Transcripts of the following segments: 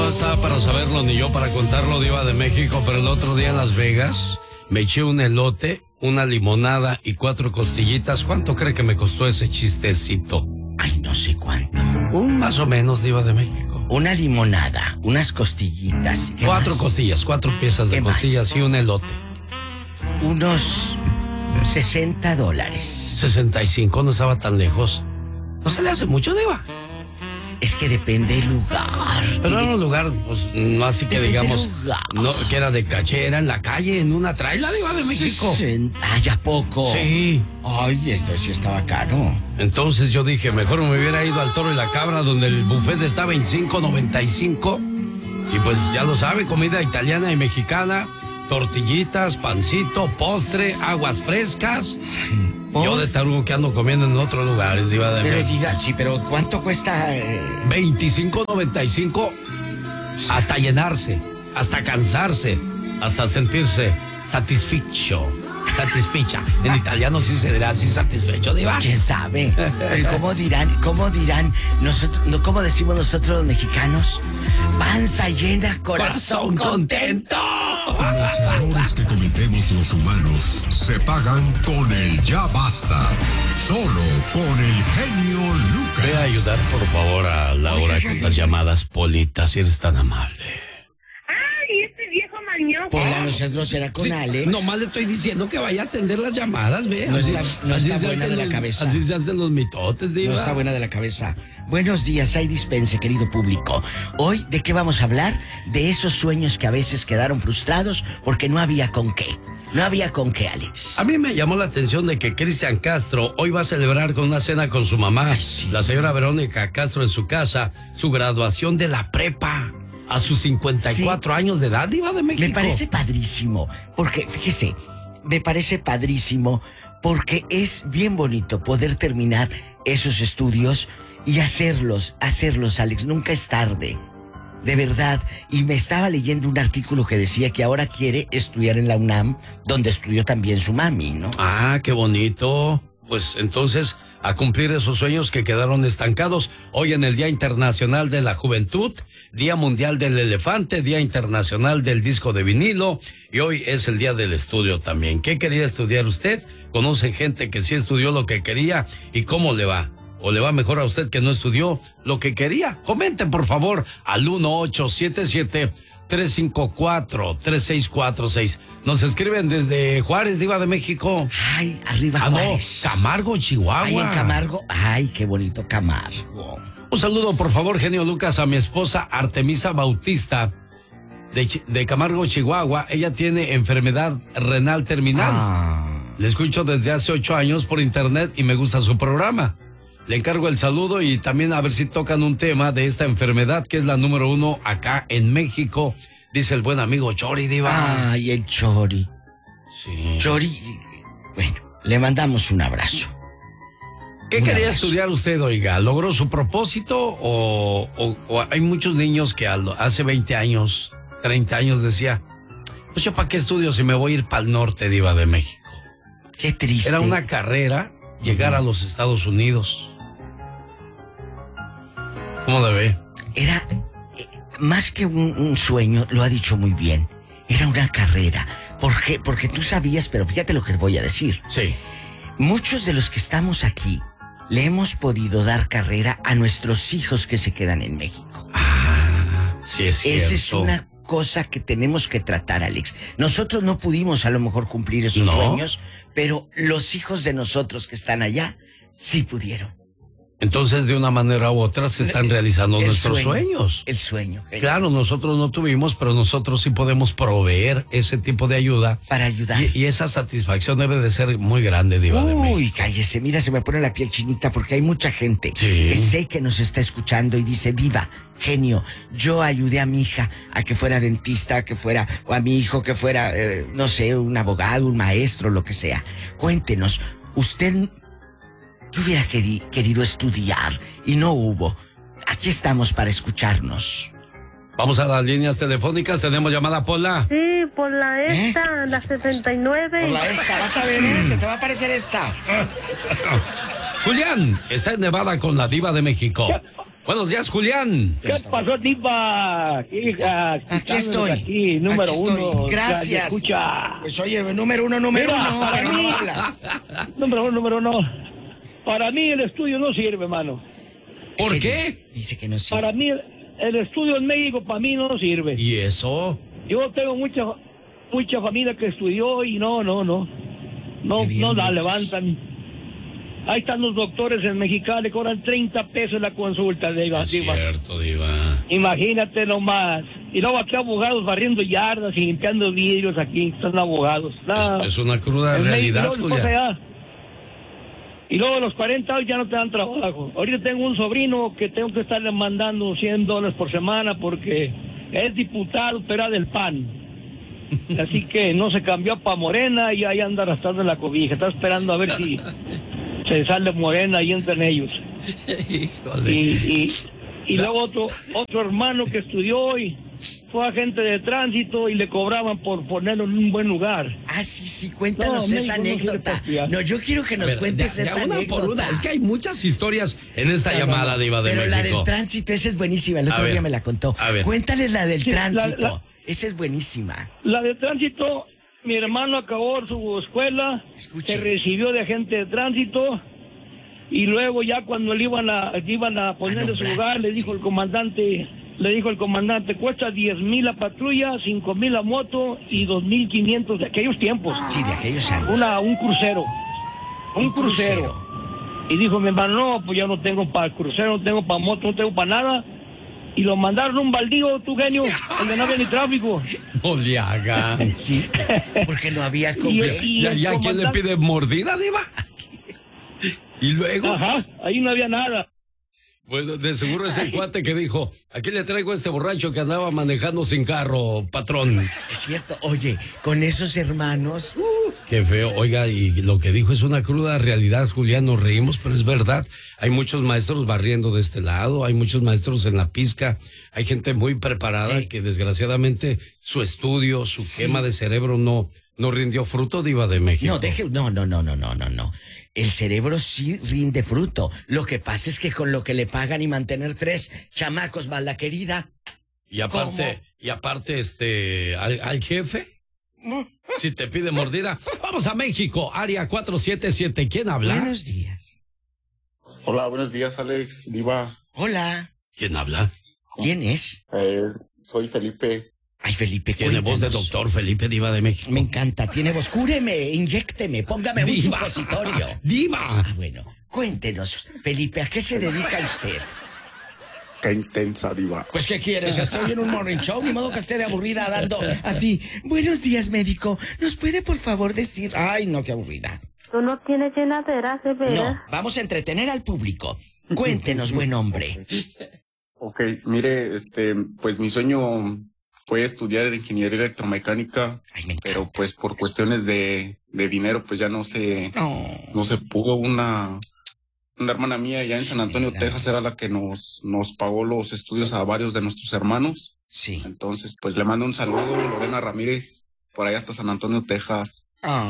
no estaba para saberlo ni yo para contarlo, Diva de México, pero el otro día en Las Vegas me eché un elote, una limonada y 4 costillitas. ¿Cuánto cree que me costó ese chistecito? Ay, no sé cuánto. Más o menos, Diva de México. Una limonada, unas costillitas. 4 costillas, 4 piezas de costillas y un elote. Unos $60. 65, no estaba tan lejos. ¿No se le hace mucho, Diva? Es que depende del lugar. Pero era un lugar, pues, no así que digamos, no, que era de caché, era en la calle, en una traila, Diva de México. Ay, ¿a poco? Sí. Ay, entonces sí estaba caro. Entonces yo dije, mejor me hubiera ido al Toro y la Cabra, donde el buffet estaba en $5.95. Y pues ya lo sabe, comida italiana y mexicana, tortillitas, pancito, postre, aguas frescas. Yo de tarugo que ando comiendo en otros lugares, Diva de México. Pero diga, sí, pero ¿cuánto cuesta? $25.95 hasta llenarse, hasta cansarse, hasta sentirse satisficha. En italiano sí se dirá así satisfecho, Diva. ¿Quién sabe? ¿Cómo dirán nosotros, no, cómo decimos nosotros los mexicanos? Panza llena, corazón contento. Los errores que cometemos los humanos se pagan con el ya basta. Solo con el genio Lucas. Ve a ayudar, por favor, a Laura con las llamadas, Polita, si eres tan amable. ¡Ay, este viejo mañoso! Pola, no seas grosera con Alex. Nomás le estoy diciendo que vaya a atender las llamadas, ve. No está buena de la cabeza. Así se hacen los mitotes, Diva. No está buena de la cabeza. Buenos días, hay dispense, querido público. Hoy, ¿de qué vamos a hablar? De esos sueños que a veces quedaron frustrados porque no había con qué. No había con qué, Alex. A mí me llamó la atención de que Cristian Castro hoy va a celebrar con una cena con su mamá, Ay, sí. la señora Verónica Castro, en su casa, su graduación de la prepa a sus 54 años de edad, Diva de México. Me parece padrísimo, porque, fíjese, me parece padrísimo porque es bien bonito poder terminar esos estudios y hacerlos, Alex, nunca es tarde. De verdad, y me estaba leyendo un artículo que decía que ahora quiere estudiar en la UNAM, donde estudió también su mami, ¿no? Ah, qué bonito. Pues entonces, a cumplir esos sueños que quedaron estancados. Hoy en el Día Internacional de la Juventud, Día Mundial del Elefante, Día Internacional del Disco de Vinilo, y hoy es el Día del Estudio también. ¿Qué quería estudiar usted? ¿Conoce gente que sí estudió lo que quería? ¿Y cómo le va? ¿O le va mejor a usted que no estudió lo que quería? Comenten, por favor, al 1877-354-3646. Nos escriben desde Juárez, Diva de México. Ay, arriba Juárez. No, Camargo, Chihuahua. Ay, en Camargo. Ay, qué bonito Camargo. Un saludo, por favor, genio Lucas, a mi esposa Artemisa Bautista de Camargo, Chihuahua. Ella tiene enfermedad renal terminal. Le escucho desde hace 8 años por internet y me gusta su programa. Le encargo el saludo y también a ver si tocan un tema de esta enfermedad que es la número 1 acá en México, dice el buen amigo Chori, Diva. Ay, el Chori. Sí. Chori, bueno, le mandamos un abrazo. ¿Qué quería estudiar usted, oiga? ¿Logró su propósito o hay muchos niños que hace 20 años, 30 años decía, pues yo para qué estudio si me voy a ir para el norte, Diva de México? Qué triste. Era una carrera llegar a los Estados Unidos. ¿Cómo la ve? Era más que un sueño, lo ha dicho muy bien. Era una carrera. ¿Por qué? Porque tú sabías, pero fíjate lo que voy a decir. Sí. Muchos de los que estamos aquí le hemos podido dar carrera a nuestros hijos que se quedan en México. Ah, sí es cierto. Esa es una cosa que tenemos que tratar, Alex. Nosotros no pudimos a lo mejor cumplir esos sueños, pero los hijos de nosotros que están allá sí pudieron. Entonces, de una manera u otra, se están realizando nuestros sueños. El sueño. Claro, nosotros no tuvimos, pero nosotros sí podemos proveer ese tipo de ayuda. Para ayudar. Y esa satisfacción debe de ser muy grande, Diva de México. Uy, cállese, mira, se me pone la piel chinita porque hay mucha gente que sé que nos está escuchando y dice, Diva, genio, yo ayudé a mi hija a que fuera dentista, o a mi hijo que fuera, no sé, un abogado, un maestro, lo que sea. Cuéntenos, usted... ¿Qué hubiera querido estudiar y no hubo? Aquí estamos para escucharnos. Vamos a las líneas telefónicas. ¿Tenemos llamada, Pola? Sí, por la esta, la 69. Por la esta, vas a ver, se te va a aparecer esta. Julián está en Nevada con la Diva de México. Buenos días, Julián. ¿Qué pasó, Diva? Aquí estoy. Aquí, número Aquí estoy. uno. Gracias. Escucha. Pues oye, número uno, pero no hablas. Número uno. Para mí el estudio no sirve, hermano. ¿Por qué? Dice que no sirve. Para mí el estudio en México, para mí no sirve. ¿Y eso? Yo tengo mucha familia que estudió y no la levantan. Ahí están los doctores en Mexicali, cobran 30 pesos la consulta, Diva. Es cierto, Diva. Imagínate nomás. Y luego aquí abogados barriendo yardas y limpiando vidrios, aquí están abogados. Es una cruda realidad, Julián. Y luego a los 40 años ya no te dan trabajo. Ahorita tengo un sobrino que tengo que estarle mandando $100 por semana porque es diputado, pero era del PAN. Así que no se cambió para Morena y ahí anda arrastrando la cobija. Está esperando a ver si se sale Morena y entran ellos. Híjole. Y luego otro hermano que estudió y fue agente de tránsito y le cobraban por ponerlo en un buen lugar. Sí, cuéntanos esa anécdota. No, yo quiero que nos cuentes esa anécdota. Por una. Es que hay muchas historias en esta llamada, Diva de México. Pero la del tránsito, esa es buenísima. El otro día me la contó. Cuéntales la del tránsito. Esa es buenísima. La del tránsito, mi hermano acabó su escuela, se recibió de agente de tránsito y luego ya cuando le iban a poner en su lugar, le dijo el comandante, cuesta 10,000 la patrulla, 5,000 la moto y 2,500 de aquellos tiempos. Sí, de aquellos años. Un crucero. Un crucero. Y dijo mi hermano, no, pues yo no tengo para crucero, no tengo para moto, no tengo para nada. Y lo mandaron a un baldío, tu genio, donde no había ni tráfico. No le hagan. Sí, porque no había comida. ¿Ya quién le pide mordida, Diva? Y luego... Ajá, ahí no había nada. Bueno, de seguro es el cuate que dijo, aquí le traigo a este borracho que andaba manejando sin carro, patrón. Es cierto, oye, con esos hermanos... Qué feo, oiga, y lo que dijo es una cruda realidad, Julián, nos reímos, pero es verdad. Hay muchos maestros barriendo de este lado, hay muchos maestros en la pizca, hay gente muy preparada que desgraciadamente su estudio, su quema de cerebro no rindió fruto, Diva de México. No. El cerebro sí rinde fruto. Lo que pasa es que con lo que le pagan y mantener 3 chamacos más la querida. Y aparte, al jefe, si te pide mordida. Vamos a México, área 477. ¿Quién habla? Buenos días. Hola, buenos días, Alex, Diva. Hola. ¿Quién habla? ¿Quién es? Soy Felipe. Ay, Felipe, tiene voz de doctor Felipe, Diva de México. Me encanta, tiene voz. Cúreme, inyécteme, póngame un supositorio. ¡Diva! Bueno, cuéntenos, Felipe, ¿a qué se dedica usted? Qué intensa, Diva. Pues, ¿qué quieres? Estoy en un morning show, ni modo que esté de aburrida dando así. Buenos días, médico. ¿Nos puede, por favor, decir? Ay, no, qué aburrida. Tú no tienes llenadera, se ve. No, vamos a entretener al público. Cuéntenos, buen hombre. Ok, mire, pues mi sueño fue estudiar ingeniería electromecánica, pero pues por cuestiones de dinero, pues ya no se pudo. Una hermana mía ya en San Antonio, Texas, era la que nos pagó los estudios a varios de nuestros hermanos. Sí. Entonces, pues le mando un saludo, Lorena Ramírez, por allá hasta San Antonio, Texas.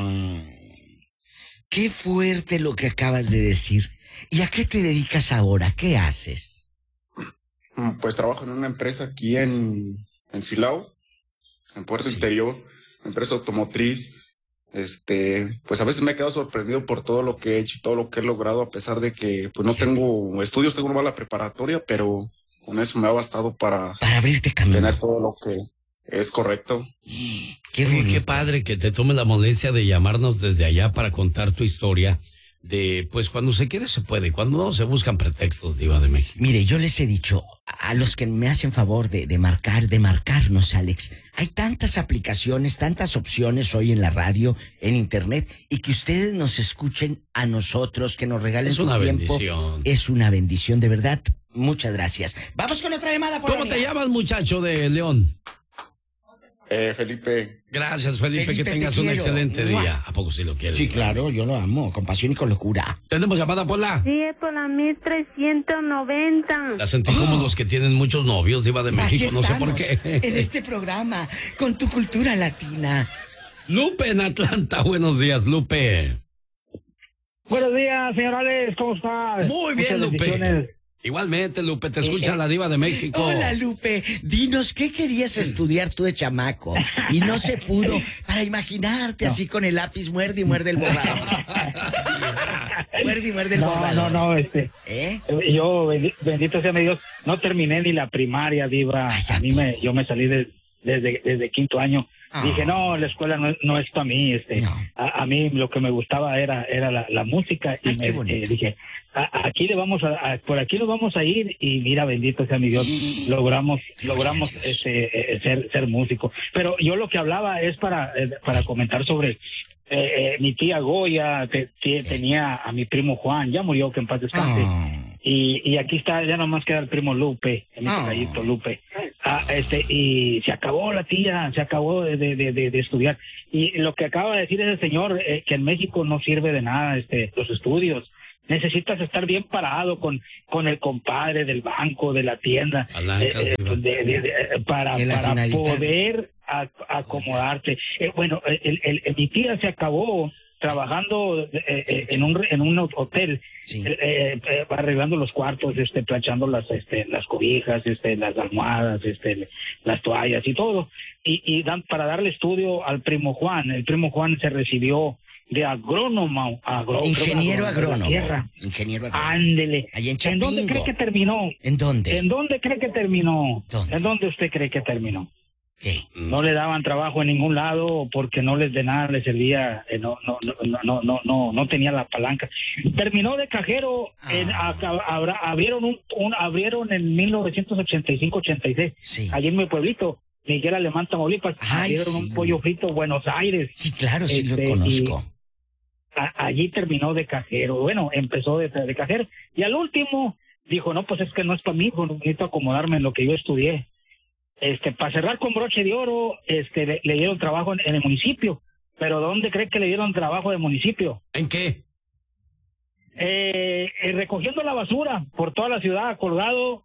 Qué fuerte lo que acabas de decir. ¿Y a qué te dedicas ahora? ¿Qué haces? Pues trabajo en una empresa aquí en Silao, en Puerto Interior, empresa automotriz. Pues a veces me he quedado sorprendido por todo lo que he hecho y todo lo que he logrado, a pesar de que pues no tengo estudios, tengo una mala preparatoria, pero con eso me ha bastado para abrirte camino, tener todo lo que es correcto. Qué padre que te tomes la molestia de llamarnos desde allá para contar tu historia. Pues cuando se quiere se puede, cuando no se buscan pretextos, Diva de México. Mire, yo les he dicho a los que me hacen favor de marcarnos, Alex, hay tantas aplicaciones, tantas opciones hoy en la radio, en internet, y que ustedes nos escuchen a nosotros, que nos regalen su tiempo. Bendición. Es una bendición, de verdad. Muchas gracias. Vamos con otra llamada. ¿Cómo te llamas, muchacho de León? Felipe. Gracias, Felipe, que tengas un excelente día. ¿A poco sí lo quieres? Sí, claro, yo lo amo, con pasión y con locura. ¿Tenemos llamada, Pola? Sí, es por la 1390. La sentí como los que tienen muchos novios, Diva de México, no sé por qué. En este programa, con tu cultura latina. Lupe en Atlanta, buenos días, Lupe. Buenos días, señor Alex, ¿cómo estás? Muy bien, Lupe. Igualmente, Lupe, te escucha la Diva de México. Hola, Lupe. Dinos, ¿qué querías estudiar tú de chamaco? Y no se pudo, para imaginarte así con el lápiz, muerde y muerde el borrador. Muerde y muerde el borrador. No, yo, bendito sea mi Dios, no terminé ni la primaria, Diva. Ay, yo me salí desde quinto año. Dije, no, la escuela no es para mí. A mí lo que me gustaba era la música. Y dije, por aquí nos vamos a ir. Y mira, bendito sea mi Dios, logramos ser músico. Pero yo lo que hablaba es para comentar sobre mi tía Goya, tenía a mi primo Juan, ya murió, que en paz descanse. Y aquí está, ya nomás queda el primo Lupe, el gallito Lupe. Y se acabó la tía, se acabó de estudiar. Y lo que acaba de decir ese señor, que en México no sirve de nada los estudios. Necesitas estar bien parado con el compadre del banco, de la tienda, para poder acomodarte. Mi tía se acabó trabajando en un hotel, arreglando los cuartos, planchando las cobijas, las almohadas, las toallas y todo, y para darle estudio al primo Juan. El primo Juan se recibió de agrónomo, ingeniero agrónomo. Ándele. ¿En dónde cree que terminó? ¿En dónde? ¿En dónde cree que terminó? ¿En dónde usted cree que terminó? ¿Qué? No le daban trabajo en ningún lado porque no les de nada les servía, no tenía la palanca. Terminó de cajero, abrieron en 1985-86, allí en mi pueblito, Miguel Alemán, Tamaulipas, abrieron un pollo frito Buenos Aires. Sí, claro, sí lo conozco. Allí terminó de cajero, empezó de cajero, y al último dijo, no, pues es que no es para mí, necesito acomodarme en lo que yo estudié. Para cerrar con broche de oro, le dieron trabajo en el municipio. ¿Pero dónde cree que le dieron trabajo de municipio? ¿En qué? Recogiendo la basura por toda la ciudad, colgado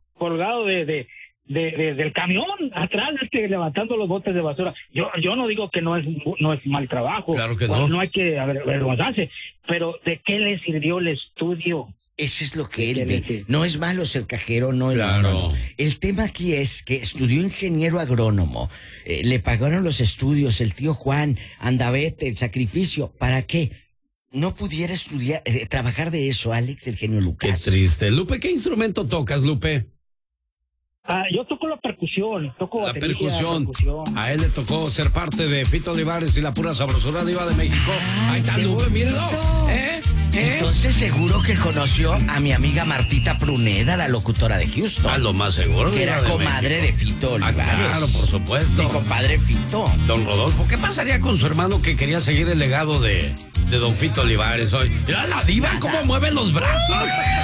del camión atrás, levantando los botes de basura. Yo no digo que no es mal trabajo. Claro que no. No hay que avergonzarse, pero ¿de qué le sirvió el estudio? Eso es lo que él ve. No es malo ser cajero, no. El tema aquí es que estudió ingeniero agrónomo, le pagaron los estudios, el tío Juan, andavete, el sacrificio. ¿Para qué? No pudiera estudiar, trabajar de eso, Alex, el genio Lucas. Qué triste. Lupe, ¿qué instrumento tocas, Lupe? Yo toco la percusión, la percusión. A él le tocó ser parte de Fito Olivares y la pura sabrosura Diva de México. Ahí está, Lupe, mírenlo. Entonces seguro que conoció a mi amiga Martita Pruneda, la locutora de Houston. A lo más seguro. Que era comadre de Fito Olivares. Claro, por supuesto. Mi compadre Fito. Don Rodolfo, ¿qué pasaría con su hermano que quería seguir el legado de Don Fito Olivares hoy? Mira la Diva, cómo mueve los brazos.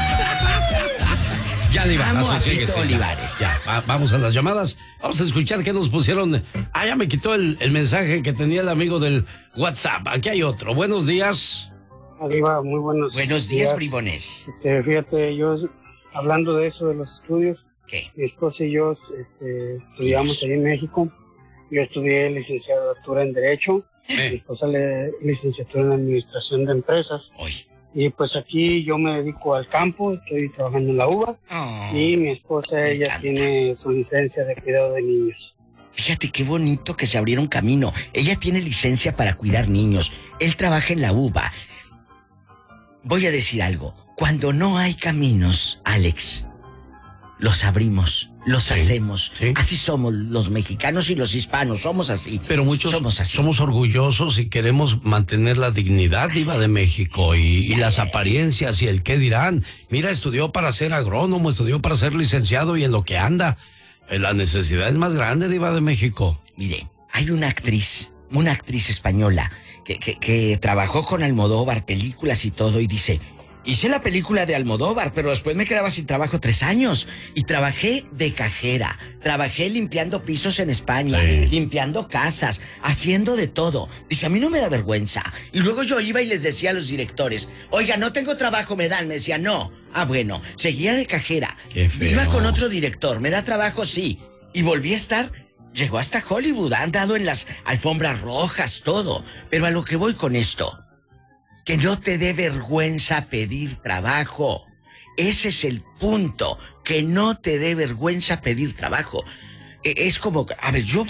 Ya, Diva, amo a Fito Olivares. Ya, vamos a las llamadas. Vamos a escuchar qué nos pusieron. Ya me quitó el mensaje que tenía el amigo del WhatsApp. Aquí hay otro. Buenos días. Diva, muy buenos días, bribones. Fíjate, yo hablando de eso de los estudios, ¿qué? Mi esposa y yo estudiamos ahí en México. Yo estudié licenciatura en Derecho, mi esposa licenciatura en Administración de Empresas. Y pues aquí yo me dedico al campo, estoy trabajando en la uva. Y mi esposa, ella tiene su licencia de cuidado de niños. Fíjate qué bonito que se abrieron camino. Ella tiene licencia para cuidar niños. Él trabaja en la uva. Voy a decir algo. Cuando no hay caminos, Alex, los abrimos, los hacemos. Sí. Así somos los mexicanos y los hispanos, somos así. Pero muchos somos orgullosos y queremos mantener la dignidad, Diva de México, y las apariencias y el qué dirán. Mira, estudió para ser agrónomo, estudió para ser licenciado y en lo que anda. La necesidad es más grande, Diva de México. Mire, hay una actriz española que trabajó con Almodóvar, películas y todo, y dice, hice la película de Almodóvar, pero después me quedaba sin trabajo 3 años, y trabajé de cajera, trabajé limpiando pisos en España, limpiando casas, haciendo de todo. Dice, a mí no me da vergüenza. Y luego yo iba y les decía a los directores, oiga, no tengo trabajo, me dan. Me decía, no. Bueno, seguía de cajera. Iba con otro director, me da trabajo, sí. Y volví a estar... Llegó hasta Hollywood, ha andado en las alfombras rojas, todo. Pero a lo que voy con esto, que no te dé vergüenza pedir trabajo. Ese es el punto, que no te dé vergüenza pedir trabajo. Es como, a ver, yo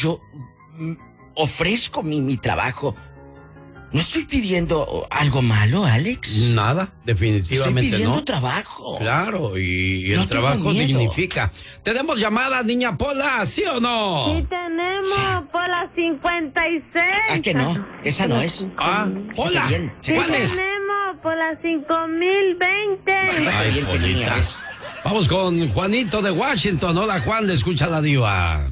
ofrezco mi trabajo. ¿No estoy pidiendo algo malo, Alex? Nada, definitivamente no. Estoy pidiendo trabajo. Claro, y el trabajo dignifica. ¿Tenemos llamada, niña Pola, sí o no? Sí tenemos, sí. Pola 56. ¿Ah, que no? Esa no es. Pola. Sí tenemos, Pola 5020. Ay, Polita. Vamos con Juanito de Washington. Hola, Juan, le escucha la diva.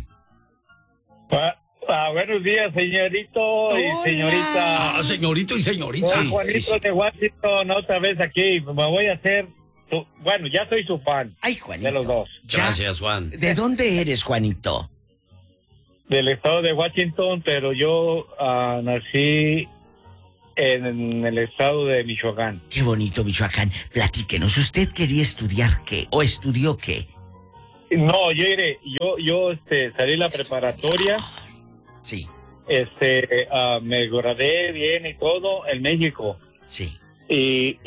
Buenos días, señorito y señorita. Señorito y señorita. Soy Juanito de Washington, otra vez aquí. Me voy a hacer... Bueno, ya soy su fan. Ay, Juanito. De los dos. Gracias, Juan. ¿De dónde eres, Juanito? Del estado de Washington, pero yo nací en el estado de Michoacán. Qué bonito, Michoacán. Platíquenos, ¿usted quería estudiar qué? ¿O estudió qué? No, yo salí la preparatoria. Sí. Me gradué bien y todo en México. Sí. Y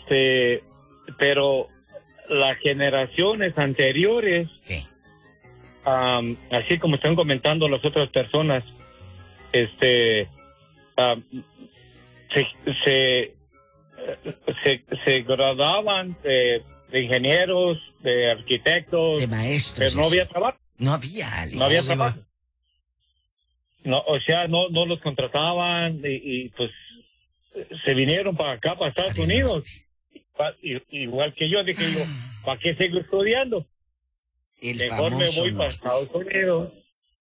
pero las generaciones anteriores, ¿qué? Así como están comentando las otras personas, se graduaban de ingenieros, de arquitectos, de maestros. Pero no había trabajo. No había, Alex. No había trabajo. No, o sea, no los contrataban y pues se vinieron para acá, para Estados Unidos. Igual que yo, dije yo, ¿para qué sigo estudiando? Mejor me voy para Estados Unidos.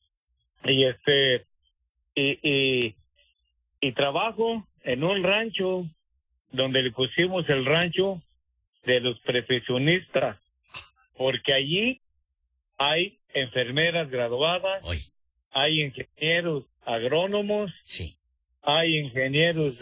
Y trabajo en un rancho donde le pusimos el rancho de los profesionistas, porque allí hay enfermeras graduadas, hay ingenieros agrónomos, sí, hay ingenieros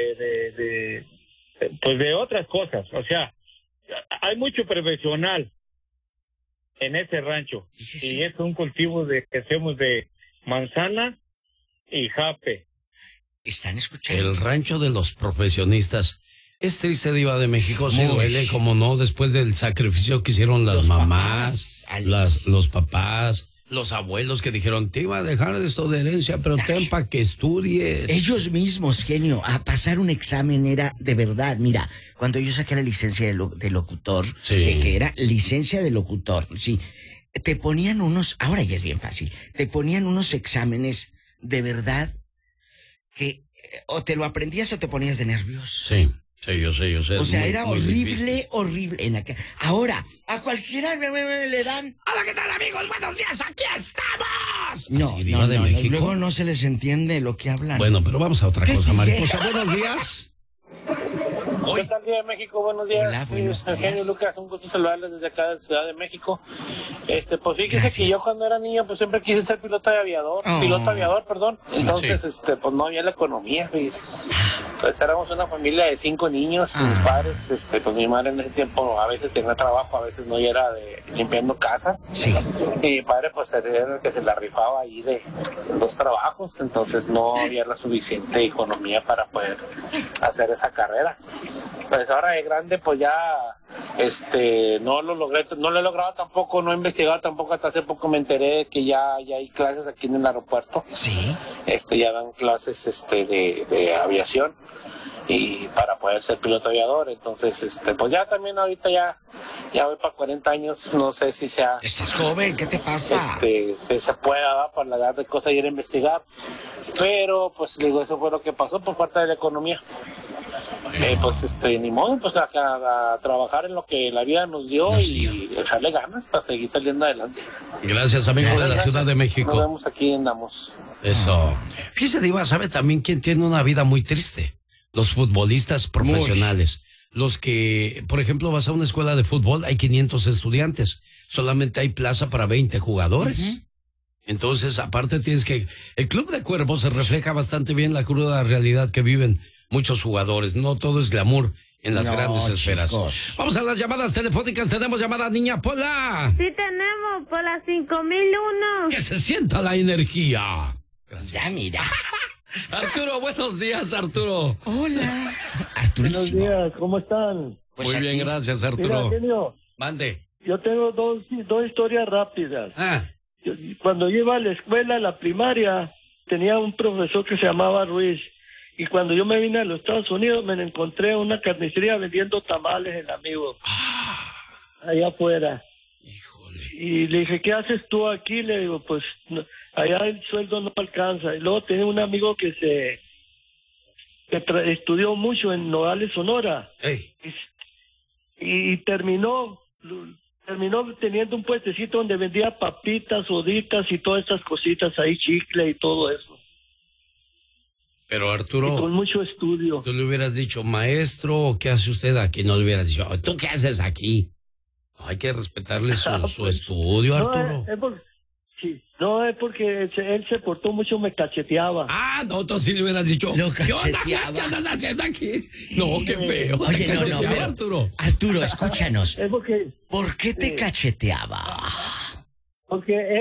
de otras cosas. O sea, hay mucho profesional en ese rancho. Sí. Y es un cultivo que hacemos de manzana y jape. ¿Están escuchando? El rancho de los profesionistas. Es triste, diva de México, sí duele, como no, después del sacrificio que hicieron las mamás, los papás, los abuelos que dijeron, te iba a dejar esto de herencia, pero ten para que estudies. Ellos mismos, genio, a pasar un examen era de verdad. Mira, cuando yo saqué la licencia de locutor, sí, que era licencia de locutor, sí, te ponían ahora ya es bien fácil, te ponían unos exámenes de verdad que o te lo aprendías o te ponías de nervios. Sí. Sí, yo sé. O sea, era horrible. Ahora, a cualquiera le dan... Hola, ¿qué tal, amigos? Buenos días, aquí estamos. No, luego no se les entiende lo que hablan. Bueno, pero vamos a otra cosa, mariposa. Buenos días. ¿Qué tal, Día de México? Buenos días. Hola, buenos días. Eugenio Lucas, un gusto saludarles desde acá de Ciudad de México. Pues fíjese que yo cuando era niño, pues siempre quise ser piloto aviador, Sí, entonces, pues no había la economía, fíjese. Pues éramos una familia de 5 niños, mis padres, pues mi madre en ese tiempo a veces tenía trabajo, a veces no, y era limpiando casas. Sí. Y mi padre, pues era el que se la rifaba ahí de 2 trabajos, entonces no había la suficiente economía para poder hacer esa carrera. Pues ahora de grande, pues ya no lo logré, no lo he logrado tampoco, no he investigado tampoco, hasta hace poco me enteré que ya hay clases aquí en el aeropuerto. Sí. Ya dan clases de aviación y para poder ser piloto aviador. Entonces, pues ya también ahorita ya voy para 40 años, no sé si sea... Estás joven, ¿qué te pasa? Se pueda dar por la edad de cosas ir a investigar, pero pues digo, eso fue lo que pasó por falta de la economía. Ni modo, pues a trabajar en lo que la vida nos dio y echarle ganas para seguir saliendo adelante. Gracias, amigos de la Ciudad de México. Nos vemos aquí, andamos. Eso. Fíjese, diva, ¿sabe también quién tiene una vida muy triste? Los futbolistas profesionales. Los que, por ejemplo, vas a una escuela de fútbol, hay 500 estudiantes, solamente hay plaza para 20 jugadores. Entonces, aparte tienes que... El Club de Cuervos se refleja bastante bien la cruda realidad que viven muchos jugadores. No todo es glamour en las grandes esferas. Chicos. Vamos a las llamadas telefónicas. Tenemos llamada, niña Pola. Sí tenemos, Pola 5001. Que se sienta la energía. Gracias. Ya mira. Arturo, buenos días, Arturo. Hola. Arturísimo. Buenos días, ¿cómo están? Pues muy aquí... bien, gracias, Arturo. Mira, genio, mande. Yo tengo dos historias rápidas. Ah. Cuando yo iba a la escuela, a la primaria, tenía un profesor que se llamaba Ruiz. Y cuando yo me vine a los Estados Unidos, me encontré en una carnicería vendiendo tamales en Amigo. Allá afuera. Híjole. Y le dije, ¿qué haces tú aquí? Le digo, pues allá el sueldo no alcanza. Y luego tenía un amigo que estudió mucho en Nogales, Sonora. Hey. Y terminó teniendo un puestecito donde vendía papitas, soditas y todas estas cositas ahí, chicle y todo eso. Pero Arturo, y con mucho estudio. Tú le hubieras dicho, maestro, ¿qué hace usted aquí? No le hubieras dicho, ¿tú qué haces aquí? Hay que respetarle su estudio, Arturo. Es porque él se portó mucho, me cacheteaba. Ah, no, tú sí le hubieras dicho, ¿qué onda? ¿Qué estás haciendo aquí? No, qué feo. Oye, no, pero, Arturo, escúchanos. Es porque, ¿por qué te cacheteaba? Porque